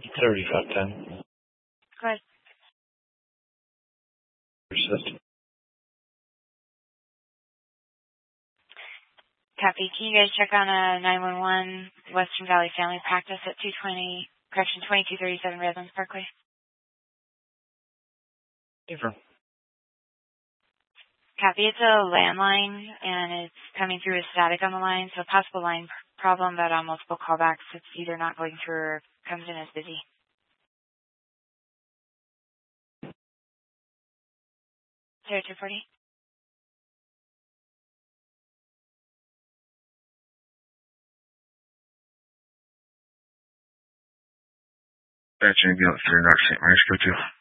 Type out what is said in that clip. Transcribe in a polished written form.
3510. Go ahead. Persist. Copy. Can you guys check on a 911 Western Valley Family Practice at 2237 Redlands Parkway? Different. Copy. It's a landline, and it's coming through as static on the line, so possible line problem, but on multiple callbacks, it's either not going through or comes in as busy. Sarah 240. Dispatch ambulance 3 North St. Mary's, go to.